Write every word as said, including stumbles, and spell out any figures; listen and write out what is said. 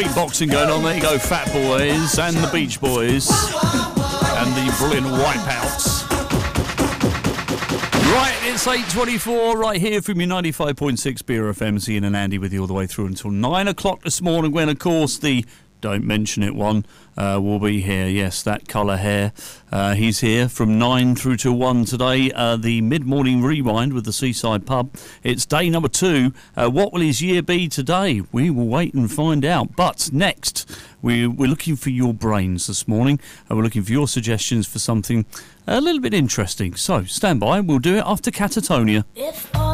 Boxing going on. There you go, Fat Boys and the Beach Boys and the brilliant Wipeouts. Right, it's eight twenty-four right here from your ninety-five point six B R F M. Ian and Andy with you all the way through until nine o'clock this morning, when, of course, the Don't Mention It one uh, will be here. Yes, that colour hair. Uh, he's here from nine through to one today. Uh, the mid-morning rewind with the Seaside Pub. It's day number two. Uh, what will his year be today? We will wait and find out. But next, we, we're looking for your brains this morning. And we're looking for your suggestions for something a little bit interesting. So, stand by. We'll do it after Catatonia. If